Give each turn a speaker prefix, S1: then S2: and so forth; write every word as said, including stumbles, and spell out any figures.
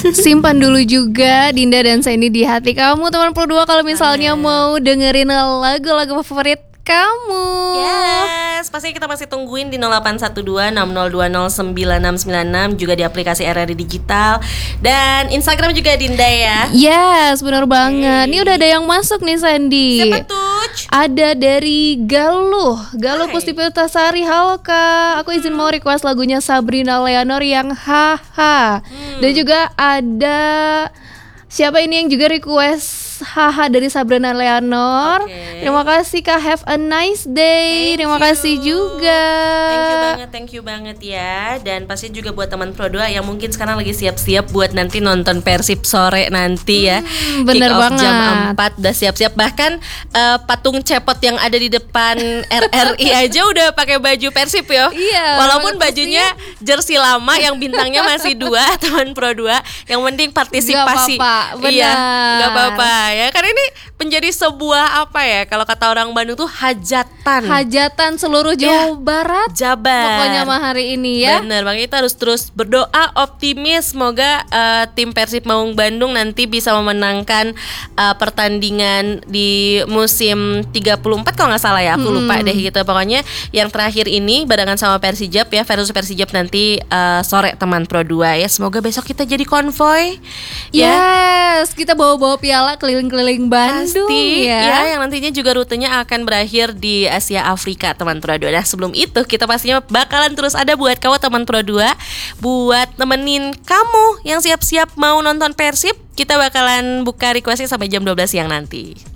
S1: Simpan dulu juga Dinda dan Sandy di hati kamu teman Pro dua kalau misalnya mau dengerin lagu-lagu favorit kamu.
S2: Yes, pasti kita masih tungguin di nol delapan satu dua enam nol dua nol sembilan enam sembilan enam, juga di aplikasi R R I Digital dan Instagram juga Dinda ya.
S1: Yes, benar banget. Ini udah ada yang masuk nih Sandy.
S2: Siapa tuh?
S1: Ada dari Galuh Galuh
S2: Hai.
S1: Pustipitasari. Halo Kak, aku izin mau request lagunya Sabrina Leonor yang Haha.
S2: Hmm.
S1: Dan juga ada siapa ini yang juga request Haha dari Sabrina Leonor.
S2: Oke.
S1: Terima kasih Kak, have a nice day.
S2: Thank
S1: Terima
S2: you.
S1: kasih juga.
S2: Thank you banget, thank you banget ya. Dan pasti juga buat teman Pro dua yang mungkin sekarang lagi siap-siap buat nanti nonton Persib sore nanti ya.
S1: Hmm, bener
S2: Kick off
S1: banget.
S2: jam empat udah siap-siap. Bahkan eh, patung cepot yang ada di depan R R I aja udah pakai baju Persib yo.
S1: Iya,
S2: Walaupun
S1: pakai
S2: bajunya jersey lama yang bintangnya masih dua teman Pro dua. Yang penting partisipasi.
S1: Gak apa-apa,
S2: Iya,
S1: benar.
S2: gak apa-apa ya. Karena ini menjadi sebuah apa ya? Kalau kata orang Bandung tuh hajatan.
S1: Hajatan seluruh Jawa
S2: Ya,
S1: Barat.
S2: Jabar.
S1: Pokoknya mah hari ini ya.
S2: Bener Bang, kita harus terus berdoa optimis. Semoga uh, tim Persib Maung Bandung nanti bisa memenangkan uh, pertandingan di musim tiga puluh empat kalau nggak salah ya. Aku
S1: Hmm.
S2: lupa deh gitu. Pokoknya yang terakhir ini barengan sama Persijap ya, versus Persijap nanti uh, sore teman Pro dua ya. Semoga besok kita jadi konvoy ya.
S1: Yes, kita bawa-bawa piala keliling-keliling Bandung
S2: Pasti
S1: ya.
S2: ya, yang nantinya juga rutenya akan berakhir di Asia Afrika teman Pro dua. Nah sebelum itu kita pastinya bakalan terus ada buat kamu teman Pro dua, buat nemenin kamu yang siap-siap mau nonton Persib. Kita bakalan buka requestnya sampai jam dua belas siang nanti.